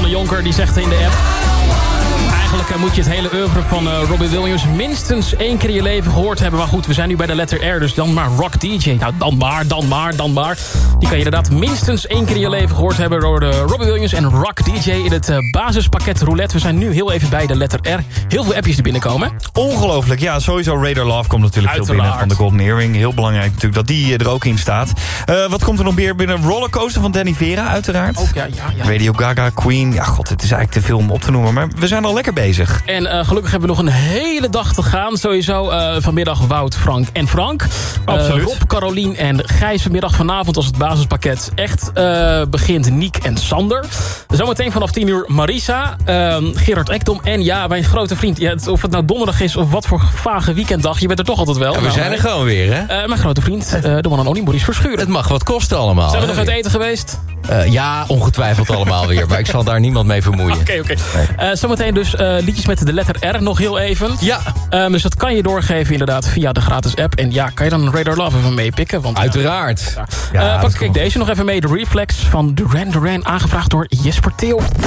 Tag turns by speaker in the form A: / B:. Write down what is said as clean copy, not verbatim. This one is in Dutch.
A: Anne Jonker die zegt in de app... Eigenlijk moet je het hele oeuvre van Robbie Williams minstens 1 keer in je leven gehoord hebben. Maar goed, we zijn nu bij de letter R, dus dan maar Rock DJ. Nou, dan maar. Die kan je inderdaad minstens 1 keer in je leven gehoord hebben door Robbie Williams en Rock DJ in het basispakket roulette. We zijn nu heel even bij de letter R. Heel veel appjes die binnenkomen.
B: Ongelooflijk, ja, sowieso Radar Love komt natuurlijk veel binnen van de Golden Earring. Heel belangrijk natuurlijk dat die er ook in staat. Wat komt er nog meer binnen? Rollercoaster van Danny Vera, uiteraard.
A: Ook, ja.
B: Radio Gaga, Queen. Ja, god, het is eigenlijk te veel om op te noemen. Maar we zijn al lekker bezig.
A: En gelukkig hebben we nog een hele dag te gaan. Sowieso vanmiddag Wout, Frank en Frank.
B: Absoluut.
A: Rob, Carolien en Gijs vanmiddag. Vanavond als het basispakket echt begint Niek en Sander. Zometeen vanaf 10 uur Marisa, Gerard Ekdom en ja, mijn grote vriend. Ja, of het nou donderdag is of wat voor vage weekenddag. Je bent er toch altijd wel.
C: Ja, we zijn er gewoon weer, hè?
A: Mijn grote vriend, de one and only Maurice Verschuren.
C: Het mag wat kosten allemaal.
A: Zijn we nog uit eten geweest?
C: Ja, ongetwijfeld allemaal weer. Maar ik zal daar niemand mee vermoeien.
A: Oké. Zometeen dus liedjes met de letter R nog heel even.
C: Ja.
A: Dus dat kan je doorgeven inderdaad via de gratis app. En ja, kan je dan Radar Love even meepikken? Want,
C: uiteraard.
A: Pak ik deze nog even mee. De Reflex van Duran Duran, aangevraagd door Jesper Theo.